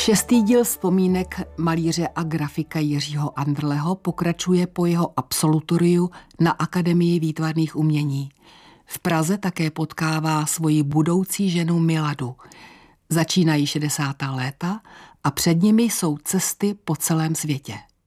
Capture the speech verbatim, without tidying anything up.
Šestý díl vzpomínek malíře a grafika Jiřího Andrleho pokračuje po jeho absolutoriu na Akademii výtvarných umění. V Praze také potkává svoji budoucí ženu Miladu. Začínají šedesátá léta a před nimi jsou cesty po celém světě.